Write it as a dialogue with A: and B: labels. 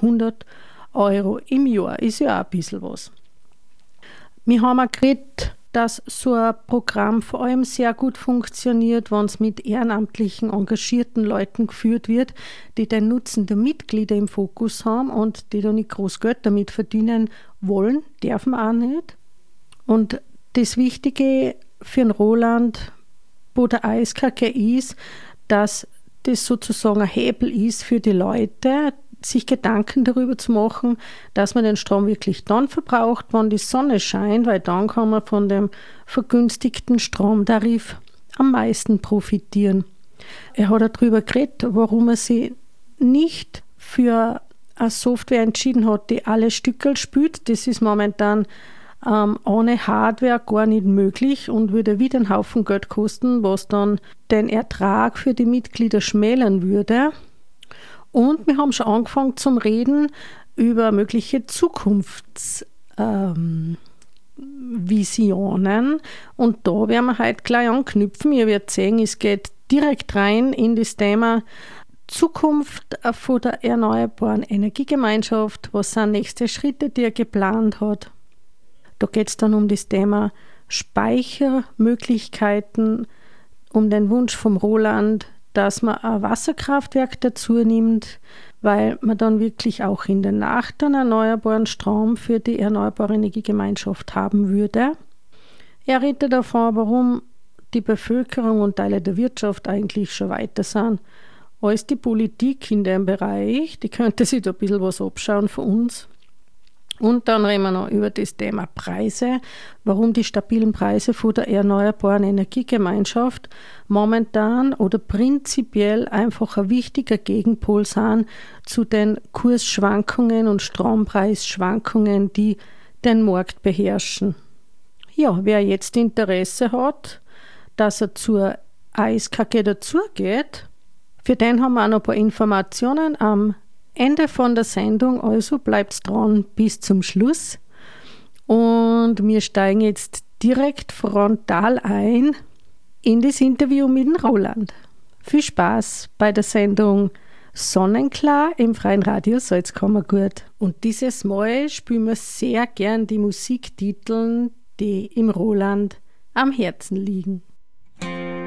A: 100 € im Jahr. Ist ja auch ein bisschen was. Wir haben auch geredet, dass so ein Programm vor allem sehr gut funktioniert, wenn es mit ehrenamtlichen, engagierten Leuten geführt wird, die den Nutzen der Mitglieder im Fokus haben und die da nicht groß Geld damit verdienen wollen, dürfen auch nicht. Und das Wichtige für den Roland, wo der ASKG ist, dass das sozusagen ein Hebel ist für die Leute, sich Gedanken darüber zu machen, dass man den Strom wirklich dann verbraucht, wenn die Sonne scheint, weil dann kann man von dem vergünstigten Stromtarif am meisten profitieren. Er hat darüber geredet, warum er sich nicht für eine Software entschieden hat, die alle Stückel spielt. Das ist momentan ohne Hardware gar nicht möglich und würde wieder einen Haufen Geld kosten, was dann den Ertrag für die Mitglieder schmälern würde. Und wir haben schon angefangen zum Reden über mögliche Zukunftsvisionen. Und da werden wir heute gleich anknüpfen. Ihr werdet sehen, es geht direkt rein in das Thema Zukunft von der erneuerbaren Energiegemeinschaft. Was sind nächste Schritte, die er geplant hat? Da geht es dann um das Thema Speichermöglichkeiten, um den Wunsch vom Roland, dass man ein Wasserkraftwerk dazu nimmt, weil man dann wirklich auch in der Nacht einen erneuerbaren Strom für die erneuerbare Energiegemeinschaft haben würde. Er redet davon, warum die Bevölkerung und Teile der Wirtschaft eigentlich schon weiter sind als die Politik in dem Bereich. Die könnte sich da ein bisschen was abschauen von uns. Und dann reden wir noch über das Thema Preise, warum die stabilen Preise von der erneuerbaren Energiegemeinschaft momentan oder prinzipiell einfach ein wichtiger Gegenpol sind zu den Kursschwankungen und Strompreisschwankungen, die den Markt beherrschen. Ja, wer jetzt Interesse hat, dass er zur ASKG dazugeht, für den haben wir auch noch ein paar Informationen am Ende von der Sendung, also bleibt dran bis zum Schluss. Und wir steigen jetzt direkt frontal ein in das Interview mit dem Roland. Viel Spaß bei der Sendung Sonnenklar im Freien Radio Salzkammergut. Und dieses Mal spielen wir sehr gern die Musiktitel, die im Roland am Herzen liegen.